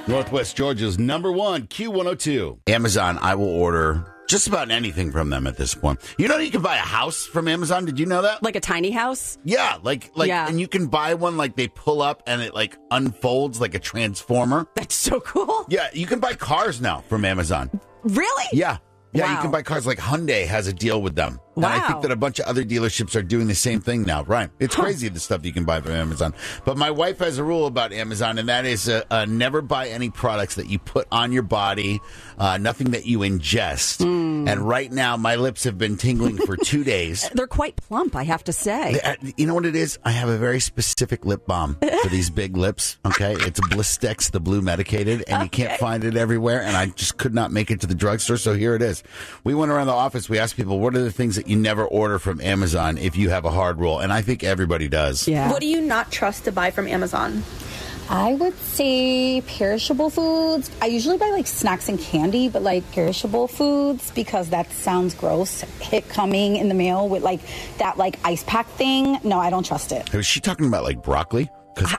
Northwest Georgia's number one, Q102. Amazon, I will order just about anything from them at this point. You know you can buy a house from Amazon? Did you know that? Like a tiny house? Yeah, and you can buy one like they pull up and it like unfolds like a transformer. That's so cool. Yeah, you can buy cars now from Amazon. Really? Yeah. Yeah, Wow. You can buy cars like Hyundai has a deal with them. And I think that a bunch of other dealerships are doing the same thing now. Right. It's crazy the stuff you can buy from Amazon. But my wife has a rule about Amazon, and that is never buy any products that you put on your body, nothing that you ingest. And right now, my lips have been tingling for 2 days. They're quite plump, I have to say. You know what it is? I have a very specific lip balm for these big lips, okay? It's Blistex, the blue medicated, and you can't find it everywhere, and I just could not make it to the drugstore, so here it is. We went around the office, we asked people, what are the things that you never order from Amazon if you have a hard rule? And I think everybody does. Yeah. What do you not trust to buy from Amazon? I would say perishable foods. I usually buy like snacks and candy, but like perishable foods because that sounds gross. Hit coming in the mail with like that like ice pack thing. No, I don't trust it. Was she talking about like broccoli? Because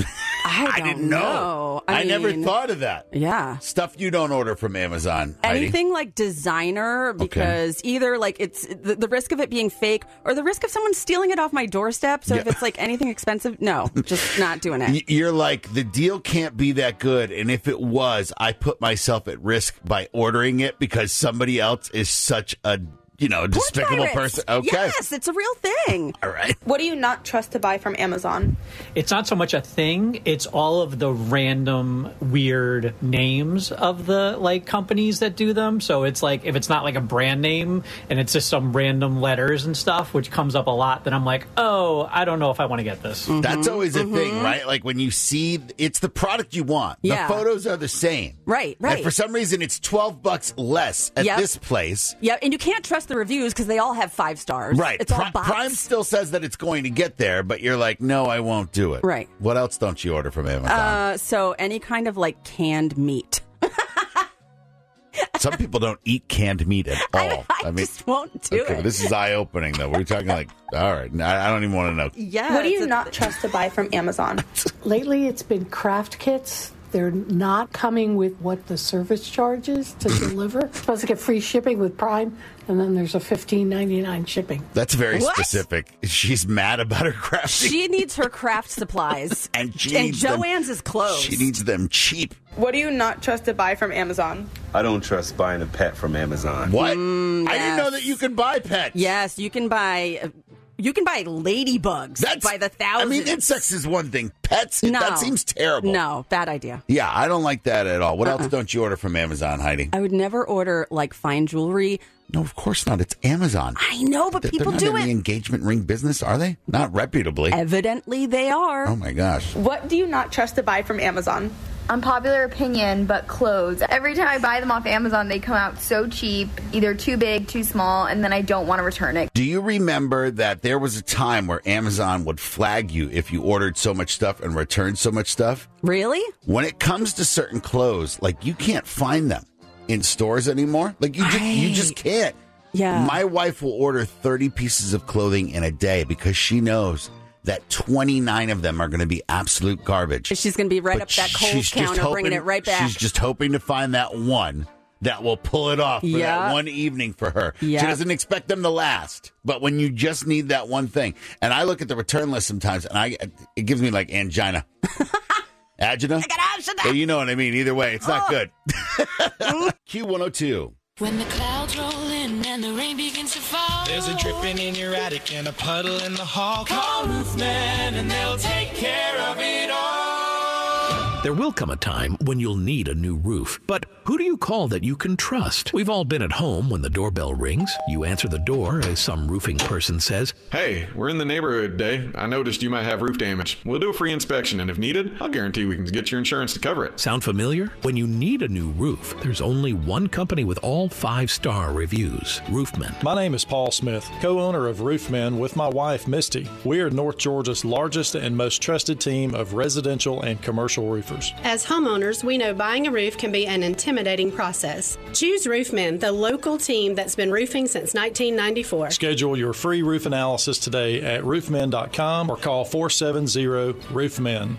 I didn't know. I never thought of that. Yeah. Stuff you don't order from Amazon. Anything like designer, because either like it's the risk of it being fake or the risk of someone stealing it off my doorstep. So if it's like anything expensive, no, just not doing it. You're like, the deal can't be that good. And if it was, I put myself at risk by ordering it because somebody else is such a despicable person. Okay. Yes, it's a real thing. All right. What do you not trust to buy from Amazon? It's not so much a thing. It's all of the random weird names of the like companies that do them. So it's like if it's not like a brand name and it's just some random letters and stuff, which comes up a lot, then I'm like, oh, I don't know if I want to get this. That's always a thing, right? Like when you see it's the product you want. Yeah. The photos are the same. Right. And for some reason it's $12 less at this place. Yeah, and you can't trust the reviews because they all have 5 stars. Right. It's all bots. Prime still says that it's going to get there, but you're like, no, I won't do it. Right. What else don't you order from Amazon? So any kind of like canned meat. Some people don't eat canned meat at all. I just won't do it. This is eye-opening, though. We're talking like, all right, I don't even want to know. Yeah. What do you not trust to buy from Amazon? Lately, it's been craft kits. They're not coming with what the service charge is to deliver. You're supposed to get free shipping with Prime, and then there's a $15.99 shipping. That's very specific. She's mad about her crafting. She needs her craft supplies. and Joann's is closed. She needs them cheap. What do you not trust to buy from Amazon? I don't trust buying a pet from Amazon. What? I didn't know that you could buy pets. Yes, you can buy... You can buy ladybugs by the thousands. I mean, insects is one thing. Pets, that seems terrible. No, bad idea. Yeah, I don't like that at all. What else don't you order from Amazon, Heidi? I would never order, like, fine jewelry. No, of course not. It's Amazon. I know, but people they're do not in it. the engagement ring business, are they? Not reputably. Evidently, they are. Oh, my gosh. What do you not trust to buy from Amazon? Unpopular opinion, but clothes. Every time I buy them off Amazon, they come out so cheap, either too big, too small, and then I don't want to return it. Do you remember that there was a time where Amazon would flag you if you ordered so much stuff and returned so much stuff? Really? When it comes to certain clothes, like you can't find them in stores anymore. Like you just can't. Yeah. My wife will order 30 pieces of clothing in a day because she knows that 29 of them are going to be absolute garbage. She's going to be right up that Kohl's counter, bringing it right back. She's just hoping to find that one that will pull it off for that one evening for her. Yeah. She doesn't expect them to last, but when you just need that one thing. And I look at the return list sometimes, and it gives me like angina. Agina? I got angina. Well, you know what I mean. Either way, it's not good. Q102. When the clouds roll in and the rain begins to fall, there's a dripping in your attic and a puddle in the hall. Call Roofman and they'll take care of it all. There will come a time when you'll need a new roof. But who do you call that you can trust? We've all been at home when the doorbell rings. You answer the door as some roofing person says, "Hey, we're in the neighborhood today. I noticed you might have roof damage. We'll do a free inspection, and if needed, I'll guarantee we can get your insurance to cover it." Sound familiar? When you need a new roof, there's only one company with all 5-star reviews, Roofman. My name is Paul Smith, co-owner of Roofman with my wife, Misty. We are North Georgia's largest and most trusted team of residential and commercial roofing roofers. As homeowners, we know buying a roof can be an intimidating process. Choose Roofmen, the local team that's been roofing since 1994. Schedule your free roof analysis today at roofmen.com or call 470-ROOFMEN.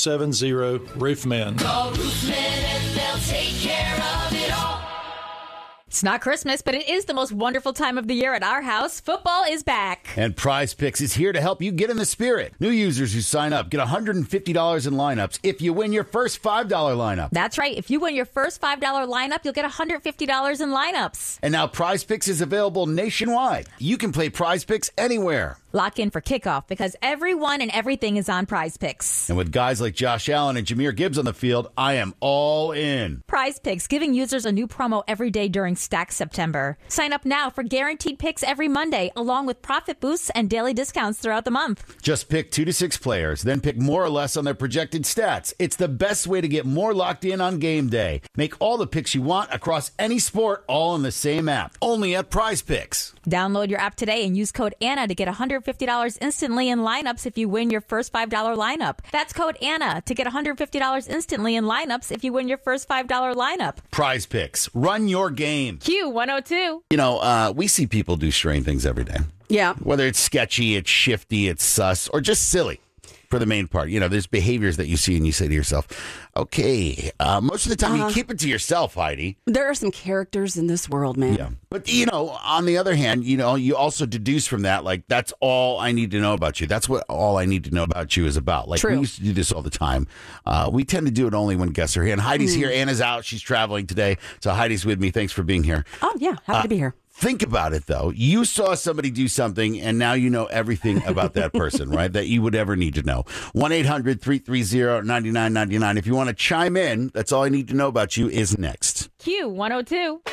470-ROOFMEN. Call Roofmen and they'll take care of it all. It's not Christmas, but it is the most wonderful time of the year at our house. Football is back. And Prize Picks is here to help you get in the spirit. New users who sign up get $150 in lineups if you win your first $5 lineup. That's right. If you win your first $5 lineup, you'll get $150 in lineups. And now Prize Picks is available nationwide. You can play Prize Picks anywhere. Lock in for kickoff because everyone and everything is on Prize Picks. And with guys like Josh Allen and Jahmyr Gibbs on the field, I am all in. Prize Picks, giving users a new promo every day during Stack September. Sign up now for guaranteed picks every Monday, along with profit boosts and daily discounts throughout the month. Just pick 2 to 6 players, then pick more or less on their projected stats. It's the best way to get more locked in on game day. Make all the picks you want across any sport, all in the same app. Only at Prize Picks. Download your app today and use code ANNA to get $150 instantly in lineups if you win your first $5 lineup. That's code ANNA to get $150 instantly in lineups if you win your first $5 lineup. Prize Picks. Run your game. Q102. You know, we see people do strange things every day. Yeah. Whether it's sketchy, it's shifty, it's sus, or just silly. For the main part, you know, there's behaviors that you see and you say to yourself, okay, most of the time you keep it to yourself, Heidi. There are some characters in this world, man. Yeah. But, you know, on the other hand, you know, you also deduce from that, like, that's all I need to know about you. That's what all I need to know about you is about. Like, True. We used to do this all the time. We tend to do it only when guests are here. And Heidi's here. Anna's out. She's traveling today. So Heidi's with me. Thanks for being here. Oh, yeah. Happy to be here. Think about it, though. You saw somebody do something, and now you know everything about that person, right, that you would ever need to know. 1-800-330-9999. If you want to chime in, that's all I need to know about you is next. Q102.